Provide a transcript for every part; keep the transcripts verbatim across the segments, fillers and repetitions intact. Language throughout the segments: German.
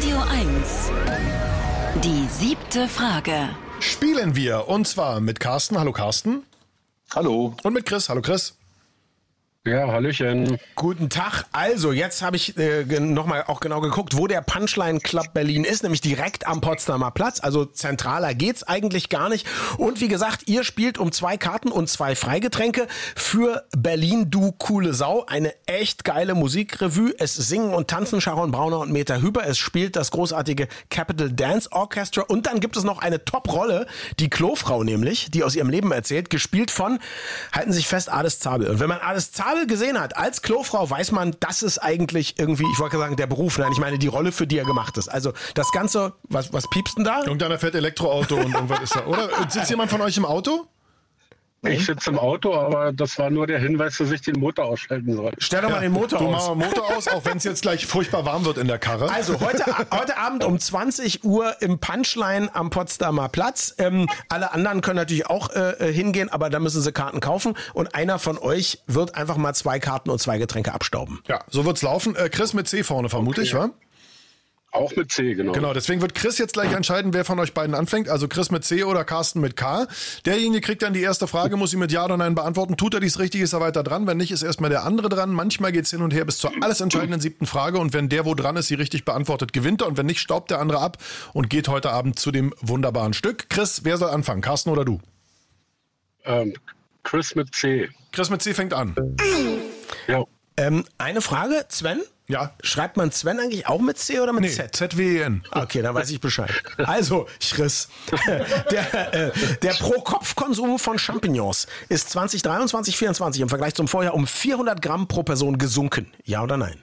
Radio eins. Die siebte Frage. Spielen wir, und zwar mit Carsten. Hallo Carsten. Hallo. Und mit Chris. Hallo Chris. Ja, hallöchen. Guten Tag. Also, jetzt habe ich äh, nochmal auch genau geguckt, wo der Punchline Club Berlin ist, nämlich direkt am Potsdamer Platz. Also zentraler geht's eigentlich gar nicht. Und wie gesagt, ihr spielt um zwei Karten und zwei Freigetränke für Berlin, du coole Sau. Eine echt geile Musikrevue. Es singen und tanzen Sharon Brauner und Meta Hüber. Es spielt das großartige Capital Dance Orchestra. Und dann gibt es noch eine Top-Rolle, die Klofrau nämlich, die aus ihrem Leben erzählt, gespielt von, halten Sie sich fest, Ades Zabel. Und wenn man Ades Zabel gesehen hat als Klofrau, weiß man, das ist eigentlich irgendwie, ich wollte sagen, der Beruf. Nein, ich meine die Rolle, für die er gemacht ist. Also das Ganze, was, was piepst denn da? Irgendeiner fährt Elektroauto und irgendwas ist da, oder? Sitzt jemand von euch im Auto? Ich sitze im Auto, aber das war nur der Hinweis, dass ich den Motor ausschalten soll. Stell doch mal den Motor Du aus. machst mal Motor aus, auch wenn es jetzt gleich furchtbar warm wird in der Karre. Also heute, heute Abend um zwanzig Uhr im Punchline am Potsdamer Platz. Ähm, alle anderen können natürlich auch äh, hingehen, aber da müssen sie Karten kaufen. Und einer von euch wird einfach mal zwei Karten und zwei Getränke abstauben. Ja, so wird's laufen. Äh, Chris mit C vorne, vermute Okay. ich, wa? Auch mit C, genau. Genau, deswegen wird Chris jetzt gleich entscheiden, wer von euch beiden anfängt. Also Chris mit C oder Carsten mit K. Derjenige kriegt dann die erste Frage, muss sie mit Ja oder Nein beantworten. Tut er dies richtig, ist er weiter dran. Wenn nicht, ist erstmal der andere dran. Manchmal geht's hin und her bis zur alles entscheidenden siebten Frage. Und wenn der, wo dran ist, sie richtig beantwortet, gewinnt er. Und wenn nicht, staubt der andere ab und geht heute Abend zu dem wunderbaren Stück. Chris, wer soll anfangen? Carsten oder du? Ähm, Chris mit C. Chris mit C fängt an. Ja. Ähm, eine Frage, Sven? Ja. Schreibt man Sven eigentlich auch mit C oder mit Nee, Z? Z W E N. Okay, dann weiß ich Bescheid. Also, Chris, der, äh, der Pro-Kopf-Konsum von Champignons ist zwanzig dreiundzwanzig vierundzwanzig im Vergleich zum Vorjahr um vierhundert Gramm pro Person gesunken. Ja oder nein?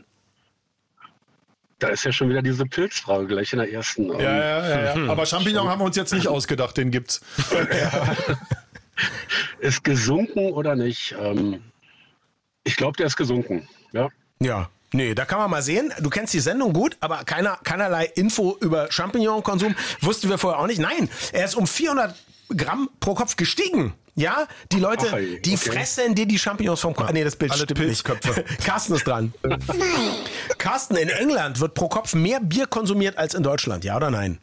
Da ist ja schon wieder diese Pilzfrage gleich in der ersten. Ja, ja, ja, ja. Aber Champignon haben wir uns jetzt nicht ausgedacht, den gibt's. Ist gesunken oder nicht? Ähm, ich glaube, der ist gesunken. Ja. Ja. Nee, da kann man mal sehen. Du kennst die Sendung gut, aber keiner, keinerlei Info über Champignon-Konsum wussten wir vorher auch nicht. Nein, er ist um vierhundert Gramm pro Kopf gestiegen. Ja, die Leute, Ach, ey, die okay. fressen dir die Champignons vom Kopf. Ah, nee, das Bild Alle stimmt Pilzköpfe. nicht. Carsten ist dran. Carsten, in England wird pro Kopf mehr Bier konsumiert als in Deutschland. Ja oder nein?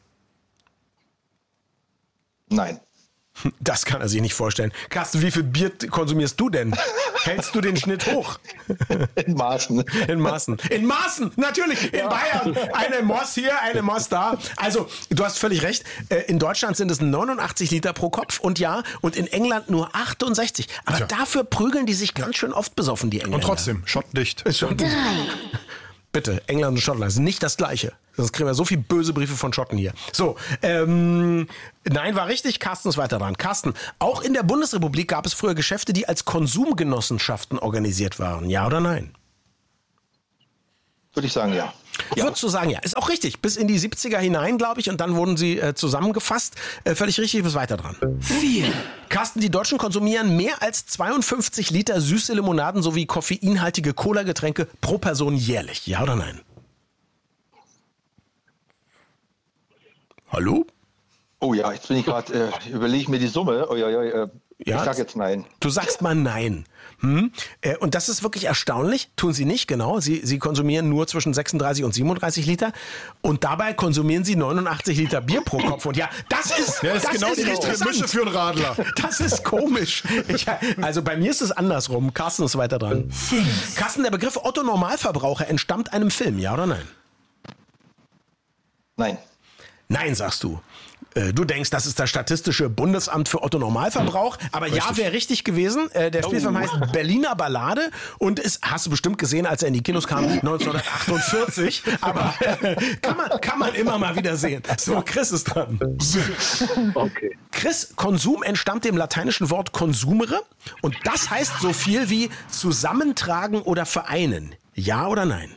Nein. Das kann er sich nicht vorstellen. Carsten, wie viel Bier konsumierst du denn? Hältst du den Schnitt hoch? In Maßen. In Maßen. In Maßen, natürlich. In Bayern. Eine Moss hier, eine Moss da. Also, du hast völlig recht. In Deutschland sind es neunundachtzig Liter pro Kopf. Und ja, und in England nur achtundsechzig. Aber Tja. dafür prügeln die sich ganz schön oft besoffen, die Engländer. Und trotzdem, schottdicht. Ist schon Bitte, England und Schottland sind nicht das Gleiche. Sonst kriegen wir so viele böse Briefe von Schotten hier. So, ähm, nein, war richtig. Carsten ist weiter dran. Carsten, auch in der Bundesrepublik gab es früher Geschäfte, die als Konsumgenossenschaften organisiert waren. Ja oder nein? Würde ich sagen, ja. Ja. Würdest du sagen, ja. Ist auch richtig. Bis in die siebziger hinein, glaube ich. Und dann wurden sie äh, zusammengefasst. Äh, völlig richtig, bis weiter dran. vier. Carsten, die Deutschen konsumieren mehr als zweiundfünfzig Liter süße Limonaden sowie koffeinhaltige Cola-Getränke pro Person jährlich. Ja oder nein? Hallo? Oh ja, jetzt bin ich gerade, äh, überlege ich mir die Summe. Oh ja, ja, äh, Ja, ich sag jetzt nein. Du sagst mal nein. Hm? Äh, und das ist wirklich erstaunlich. Tun sie nicht, genau. Sie, sie konsumieren nur zwischen sechsunddreißig und siebenunddreißig Liter. Und dabei konsumieren sie neunundachtzig Liter Bier pro Kopf. Und ja, das ist, Ja, das ist genau die richtige interessant. Mische für einen Radler. Das ist komisch. Ich, also bei mir ist es andersrum. Carsten ist weiter dran. Carsten, der Begriff Otto Normalverbraucher entstammt einem Film, ja oder nein? Nein. Nein, sagst du. Äh, Du denkst, das ist das Statistische Bundesamt für Otto Normalverbrauch. Aber ja, wäre richtig gewesen. Äh, Der Spielfilm heißt Berliner Ballade und ist, hast du bestimmt gesehen, als er in die Kinos kam, neunzehnhundertachtundvierzig. Aber äh, kann man, kann man immer mal wieder sehen. So, Chris ist dran. Okay. Chris, Konsum entstammt dem lateinischen Wort consumere und das heißt so viel wie zusammentragen oder vereinen. Ja oder nein?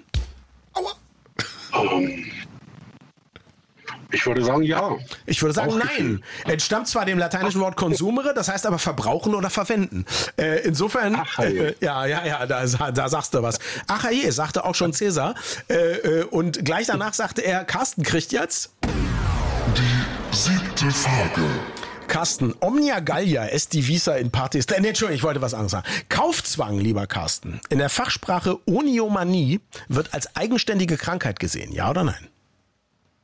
Ähm, ich würde sagen, ja. Ich würde sagen, Auch nein. Entstammt zwar dem lateinischen Wort consumere, das heißt aber verbrauchen oder verwenden. Äh, insofern, Ach, hey. äh, ja, ja, ja, da, da sagst du was. Ach je, sagte auch schon Cäsar. Äh, äh, und gleich danach sagte er, Carsten kriegt jetzt... Die siebte Frage. Carsten, Omnia Gallia est divisa in partis... Nee, Entschuldigung, ich wollte was anderes sagen. Kaufzwang, lieber Carsten, in der Fachsprache Oniomanie wird als eigenständige Krankheit gesehen. Ja oder nein?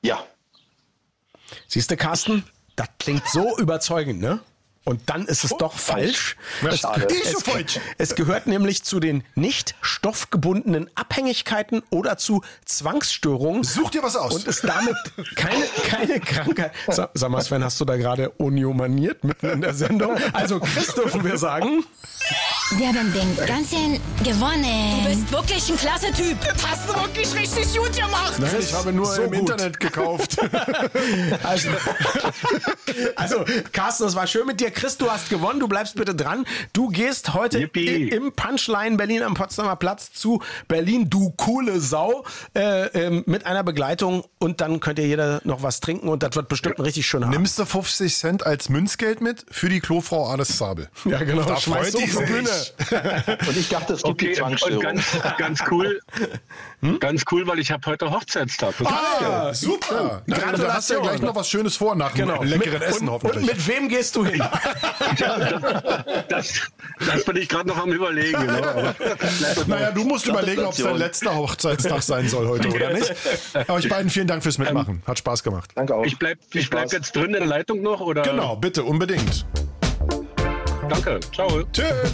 Ja. Siehst du, Carsten? Das klingt so überzeugend, ne? Und dann ist es doch falsch. Es, schade. es, es gehört nämlich zu den nicht stoffgebundenen Abhängigkeiten oder zu Zwangsstörungen. Such dir was aus. Und ist damit keine, keine Krankheit. Sag, sag mal, Sven, hast du da gerade uniomaniert mitten in der Sendung? Also Chris dürfen wir sagen. Wir haben den ganzen gewonnen. Du bist wirklich ein klasse Typ. Das hast du wirklich richtig gut gemacht. Nein, ich habe nur So im gut. Internet gekauft. Also, also, Carsten, es war schön mit dir. Chris, du hast gewonnen. Du bleibst bitte dran. Du gehst heute Yippie. im Punchline Berlin am Potsdamer Platz zu Berlin, du coole Sau, äh, ähm, mit einer Begleitung. Und dann könnt ihr jeder noch was trinken. Und das wird bestimmt ein richtig schöner Abend. Nimmst du fünfzig Cent als Münzgeld mit für die Klofrau Alice Zabel? Ja, genau. Da Schmeiß freut so die auf die Bühne. sich. Und ich dachte, es gibt die Okay, und Zwangsstörung. ganz, ganz cool, ganz cool, weil ich habe heute Hochzeitstag. Ah, super. Na, dann hast du ja Gratulation. gleich noch was Schönes vor nach Genau. dem leckeren mit, Essen und, hoffentlich. Und mit wem gehst du hin? Das, das bin ich gerade noch am Überlegen. Genau. Aber Naja, du musst überlegen, ob es dein Gratulation. letzter Hochzeitstag sein soll heute oder nicht. Euch beiden vielen Dank fürs Mitmachen. Hat Spaß gemacht. Danke auch. ich bleib, Viel ich bleib Spaß. jetzt drin in der Leitung noch, oder? Genau, bitte, unbedingt. Danke. Ciao. Tschüss.